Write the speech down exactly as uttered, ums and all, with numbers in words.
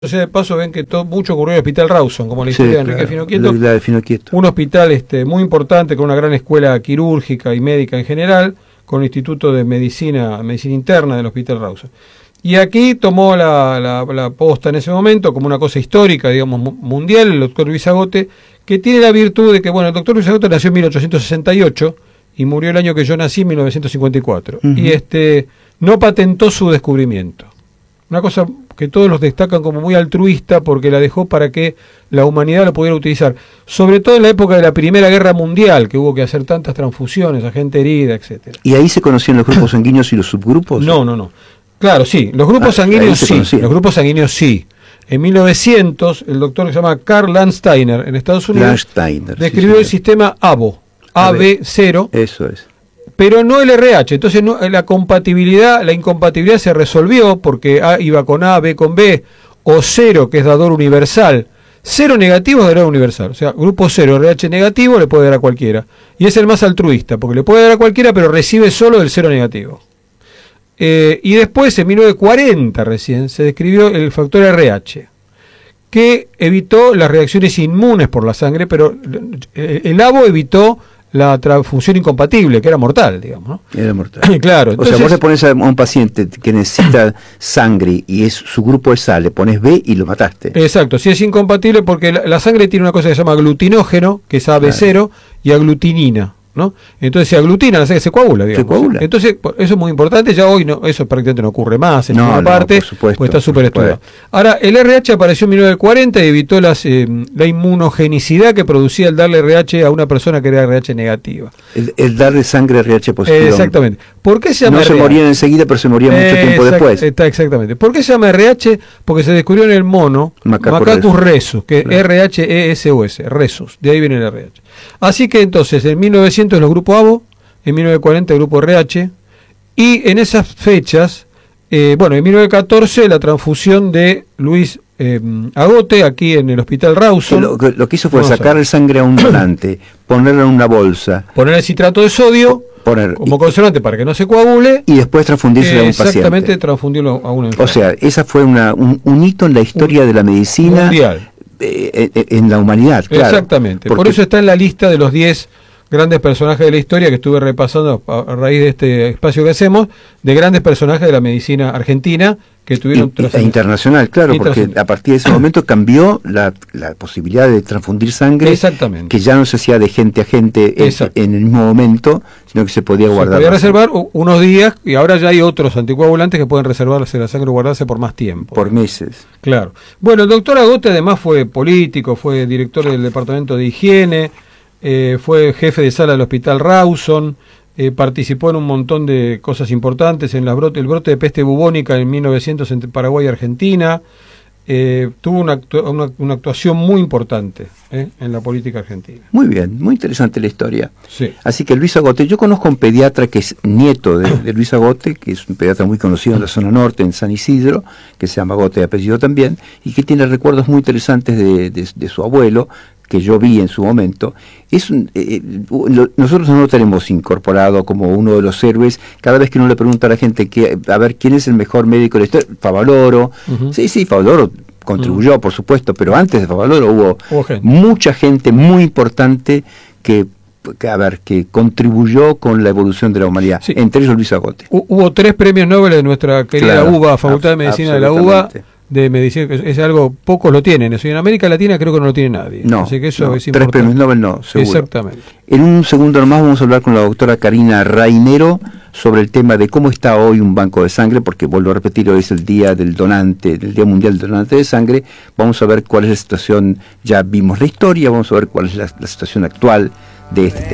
O sea, de paso ven que todo, mucho ocurrió en el Hospital Rawson, como la historia sí, de Enrique claro, Finoquieto. La de Finoquieto. Un hospital este, muy importante, con una gran escuela quirúrgica y médica en general, con el Instituto de Medicina, Medicina Interna del Hospital Rawson. Y aquí tomó la, la, la posta en ese momento, como una cosa histórica, digamos, mundial, el doctor Luis Agote, que tiene la virtud de que, bueno, el doctor Luis Agote nació en mil ochocientos sesenta y ocho y murió el año que yo nací, en mil novecientos cincuenta y cuatro. Uh-huh. Y este no patentó su descubrimiento. Una cosa que todos los destacan como muy altruista, porque la dejó para que la humanidad lo pudiera utilizar. Sobre todo en la época de la Primera Guerra Mundial, que hubo que hacer tantas transfusiones a gente herida, etcétera. ¿Y ahí se conocían los grupos sanguíneos y los subgrupos? No, no, no. Claro, sí. Los grupos ah, sanguíneos sí. Conocían. Los grupos sanguíneos sí. En mil novecientos, el doctor que se llama Karl Landsteiner, en Estados Unidos, Landsteiner, describió sí, el sistema A B O, A B cero. Eso es. Pero no el R H, entonces no, la compatibilidad, la incompatibilidad se resolvió porque A iba con A, B con B, o cero, que es dador universal. Cero negativo es dador universal, o sea, grupo cero, R H negativo le puede dar a cualquiera. Y es el más altruista, porque le puede dar a cualquiera, pero recibe solo del cero negativo. Eh, y después, en mil novecientos cuarenta recién, se describió el factor R H, que evitó las reacciones inmunes por la sangre, pero el A B O evitó la transfusión incompatible, que era mortal, digamos, ¿no? Era mortal. Claro. Entonces, o sea, vos le pones a un paciente que necesita sangre y es su grupo es A, le pones B y lo mataste. Exacto, si es incompatible porque la, la sangre tiene una cosa que se llama aglutinógeno, que es A B cero, claro, y aglutinina, ¿no? Entonces se aglutina, la sangre se coagula, digamos. Se coagula. Entonces, eso es muy importante, ya hoy no, eso prácticamente no ocurre más en no, ninguna no, parte, por supuesto, pues está súper estudiado. Ahora, el R H apareció en mil novecientos cuarenta y evitó las, eh, la inmunogenicidad que producía el darle R H a una persona que era R H negativa. El, el darle sangre R H positiva. Eh, exactamente. ¿Por qué se llama No R H? Se morían enseguida, pero se morían mucho eh, tiempo después. Está exactamente. ¿Por qué se llama R H? Porque se descubrió en el mono Macaco Macacus resus, que claro, R H E S U S, resus, de ahí viene el R H. Así que entonces, en mil novecientos los grupos A B O, en mil novecientos cuarenta el grupo R H, y en esas fechas, eh, bueno, en mil novecientos catorce la transfusión de Luis eh, Agote, aquí en el Hospital Rawson. Lo, lo que hizo fue sacar el sangre a un donante, ponerlo en una bolsa, poner el citrato de sodio, poner, como conservante para que no se coagule, y después transfundirse eh, a un paciente. Exactamente, transfundirlo a un enfermo. O sea, esa fue una, un, un hito en la historia un, de la medicina mundial. Eh, eh, en la humanidad, claro. Exactamente, porque por eso está en la lista de los diez grandes personajes de la historia que estuve repasando a, a raíz de este espacio que hacemos, de grandes personajes de la medicina argentina que tuvieron... Y, e internacional, claro, porque a partir de ese momento cambió la, la posibilidad de transfundir sangre. Exactamente. Que ya no se hacía de gente a gente en, en el mismo momento, sino que se podía guardar. Se podía reservar unos días, y ahora ya hay otros anticoagulantes que pueden reservarse la sangre o guardarse por más tiempo. Por meses. Claro. Bueno, el doctor Agote además fue político, fue director del Departamento de Higiene, eh, fue jefe de sala del Hospital Rawson, eh, participó en un montón de cosas importantes, en la brote, el brote de peste bubónica en mil novecientos entre Paraguay y Argentina, eh, tuvo una, actu una, una actuación muy importante eh, en la política argentina. Muy bien, muy interesante la historia. Sí. Así que Luis Agote, yo conozco a un pediatra que es nieto de, de Luis Agote, que es un pediatra muy conocido en la zona norte, en San Isidro, que se llama Agote de apellido también, y que tiene recuerdos muy interesantes de, de, de su abuelo, que yo vi en su momento. Es un, eh, lo, nosotros no lo tenemos incorporado como uno de los héroes. Cada vez que uno le pregunta a la gente que, a ver, ¿quién es el mejor médico de la historia? Favaloro. Uh-huh. Sí, sí, Favaloro contribuyó, uh-huh, por supuesto, pero antes de Favaloro hubo uh, gente. mucha gente muy importante que, que, a ver, que contribuyó con la evolución de la humanidad, sí, entre ellos Luis Agote. Hubo tres premios Nobel de nuestra querida claro, U B A, Facultad de Medicina de la U B A, de medicina, es algo, pocos lo tienen, eso en América Latina creo que no lo tiene nadie. No, así que eso no, es tres premios Nobel no, seguro. Exactamente. En un segundo nomás vamos a hablar con la doctora Karina Rainero sobre el tema de cómo está hoy un banco de sangre, porque vuelvo a repetir, hoy es el día del donante, el Día Mundial del Donante de Sangre. Vamos a ver cuál es la situación, ya vimos la historia, vamos a ver cuál es la, la situación actual de este tema.